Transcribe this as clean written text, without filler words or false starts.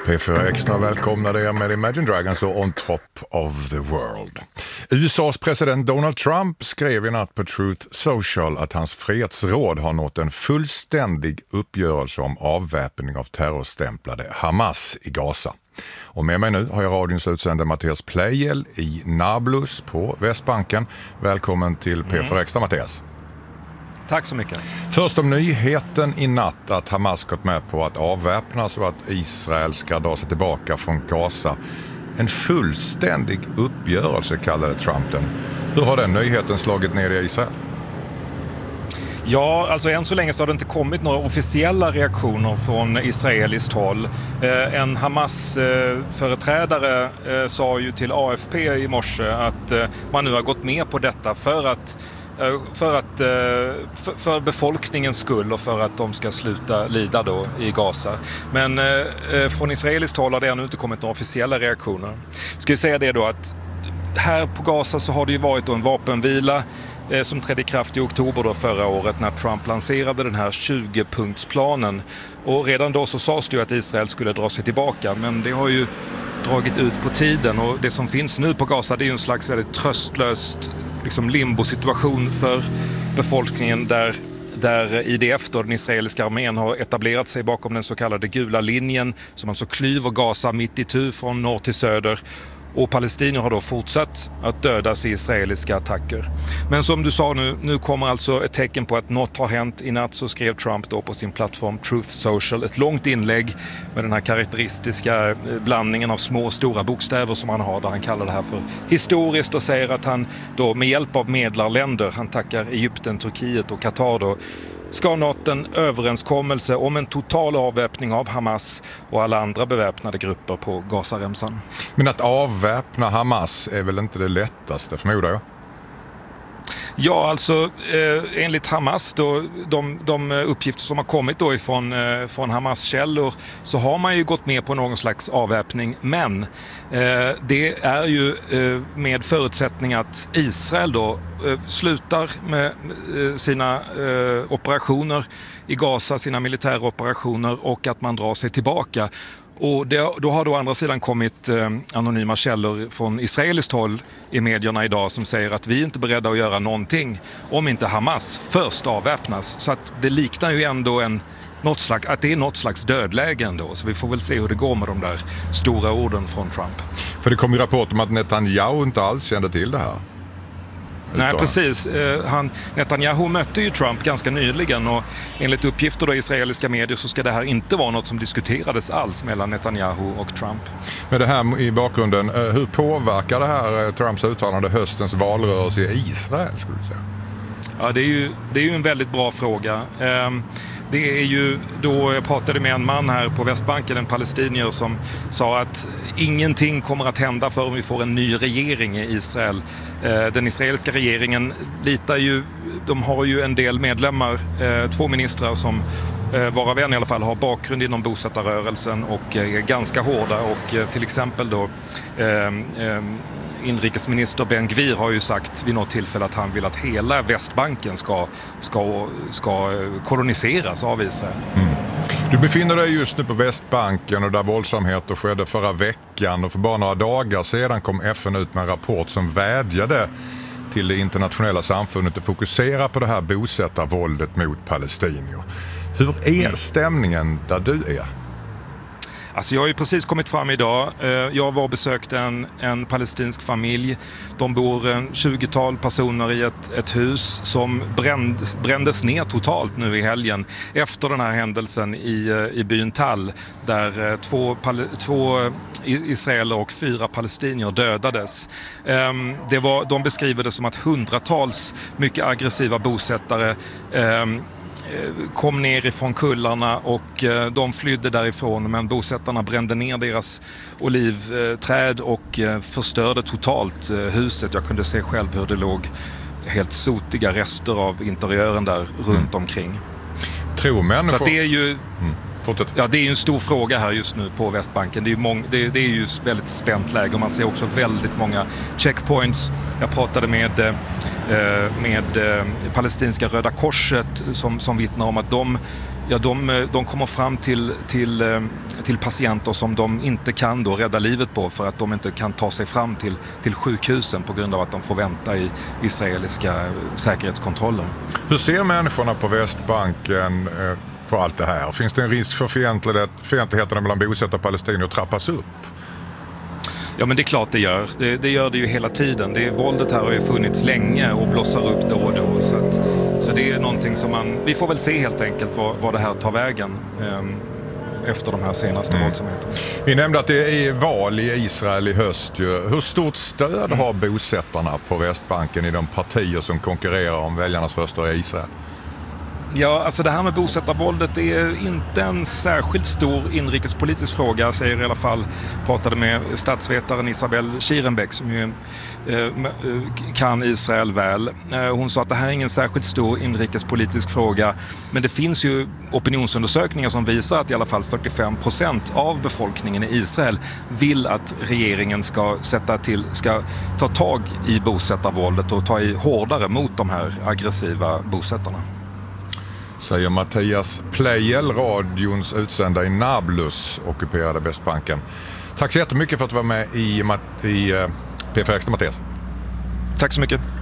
P4 Extra välkomnar er med Imagine Dragons och On Top of the World. USAs president Donald Trump skrev i natt på Truth Social att hans frihetsråd har nått en fullständig uppgörelse om avväpning av terrorstämplade Hamas i Gaza. Och med mig nu har jag radions utsände Mattias Pleijel i Nablus på Västbanken. Välkommen till P4 Extra, Mattias. Tack så mycket. Först om nyheten i natt att Hamas gått med på att avväpnas och att Israel ska dra sig tillbaka från Gaza. En fullständig uppgörelse kallade Trump den. Hur har den nyheten slagit ner i Israel? Ja, alltså än så länge så har det inte kommit några officiella reaktioner från israeliskt håll. En Hamas-företrädare sa ju till AFP i morse att man nu har gått med på detta för befolkningens skull och för att de ska sluta lida då i Gaza. Men från israeliskt håll har det ännu inte kommit några officiella reaktioner. Ska vi säga det då att här på Gaza så har det ju varit då en vapenvila som trädde i kraft i oktober då förra året när Trump lanserade den här 20-punktsplanen. Och redan då så sades det ju att Israel skulle dra sig tillbaka, men det har ju dragit ut på tiden, och det som finns nu på Gaza det är ju en slags väldigt tröstlöst limbo-situation för befolkningen där IDF, då, den israeliska armén, har etablerat sig bakom den så kallade gula linjen som alltså klyver Gaza mitt itu från norr till söder. Och palestinier har då fortsatt att dödas i israeliska attacker. Men som du sa nu kommer alltså ett tecken på att något har hänt. I natt så skrev Trump då på sin plattform Truth Social ett långt inlägg med den här karaktäristiska blandningen av små och stora bokstäver som han har, där han kallar det här för historiskt och säger att han då med hjälp av medlarländer, han tackar Egypten, Turkiet och Qatar då, ska nått en överenskommelse om en total avväpning av Hamas och alla andra beväpnade grupper på Gazaremsan. Men att avväpna Hamas är väl inte det lättaste, förmodar jag? Ja, alltså enligt Hamas då, de uppgifter som har kommit då från Hamas-källor, så har man ju gått med på någon slags avväpning, men det är ju med förutsättning att Israel då slutar med sina operationer i Gaza, sina militära operationer, och att man drar sig tillbaka. Och då har då andra sidan kommit anonyma källor från israeliskt håll i medierna idag som säger att vi är inte beredda att göra någonting om inte Hamas först avväpnas. Så att det liknar ju ändå att det är något slags dödläge ändå. Så vi får väl se hur det går med de där stora orden från Trump. För det kom ju rapport om att Netanyahu inte alls kände till det här. Nej, precis. Netanyahu mötte ju Trump ganska nyligen, och enligt uppgifter då i israeliska medier så ska det här inte vara något som diskuterades alls mellan Netanyahu och Trump. Med det här i bakgrunden, hur påverkar det här Trumps uttalande höstens valrörelse i Israel, skulle du säga? Ja, det är ju en väldigt bra fråga. Det är ju då jag pratade med en man här på Västbanken, en palestinier, som sa att ingenting kommer att hända förrän vi får en ny regering i Israel. Den israeliska regeringen de har ju en del medlemmar, 2 ministrar som varav en i alla fall har bakgrund inom bosättarrörelsen och är ganska hårda, och till exempel då inrikesminister Ben Gvir har ju sagt vid något tillfälle att han vill att hela Västbanken ska koloniseras av Israel. Mm. Du befinner dig just nu på Västbanken, och där våldsamheter skedde förra veckan, och för bara några dagar sedan kom FN ut med en rapport som vädjade till det internationella samfundet att fokusera på det här bosättarvåldet mot palestinier. Hur är stämningen där du är? Alltså jag har ju precis kommit fram idag. Jag var och besökte en palestinsk familj. De bor 20-tal personer i ett hus som brändes ner totalt nu i helgen efter den här händelsen i byn Tal, där två israeler och 4 palestinier dödades. De beskriver det som att hundratals mycket aggressiva bosättare kom ner ifrån kullarna, och de flydde därifrån, men bosättarna brände ner deras olivträd och förstörde totalt huset. Jag kunde se själv hur det låg helt sotiga rester av interiören där runt omkring. Tror människor... Så det är ju... Ja, det är ju en stor fråga här just nu på Västbanken. Det är ju väldigt spänt läge, och man ser också väldigt många checkpoints. Jag pratade med palestinska Röda Korset som vittnar om att de Ja, de kommer fram till patienter som de inte kan då rädda livet på för att de inte kan ta sig fram till sjukhusen på grund av att de får vänta i israeliska säkerhetskontroller. Hur ser människorna på Västbanken på allt det här? Finns det en risk för fientligheterna mellan bosättare och palestinier att trappas upp? Ja, men det är klart det gör. Det gör det ju hela tiden. Våldet här har ju funnits länge och blossar upp då och då. Så det är någonting som vi får väl se helt enkelt vad det här tar vägen efter de här senaste våldsamheterna. Vi nämnde att det är val i Israel i höst. Hur stort stöd har bosättarna på Västbanken i de partier som konkurrerar om väljarnas röster i Israel? Ja, alltså det här med bosättarvåldet är inte en särskilt stor inrikespolitisk fråga, säger i alla fall, pratade med statsvetaren Isabel Schierenbeck som ju kan Israel väl. Hon sa att det här är ingen särskilt stor inrikespolitisk fråga, men det finns ju opinionsundersökningar som visar att i alla fall 45% av befolkningen i Israel vill att regeringen ska ta tag i bosättarvåldet och ta i hårdare mot de här aggressiva bosättarna. Säger Mattias Plejel, radions utsända i Nablus, ockuperade Västbanken. Tack så jättemycket för att du var med i P4 Extra, Mattias. Tack så mycket.